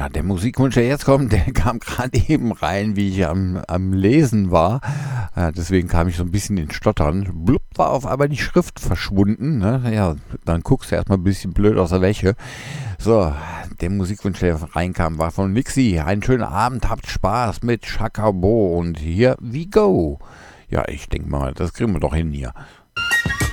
Ja, der Musikwunsch, der jetzt kommt, der kam gerade eben rein, wie ich am Lesen war. Deswegen kam ich so ein bisschen in Stottern. Blub, war auf einmal die Schrift verschwunden. Ne? Ja, dann guckst du erstmal ein bisschen blöd aus der Wäsche. So, der Musikwunsch, der reinkam, war von Nixie. Einen schönen Abend, habt Spaß mit Chakabo und hier we go. Ja, ich denke mal, das kriegen wir doch hin hier.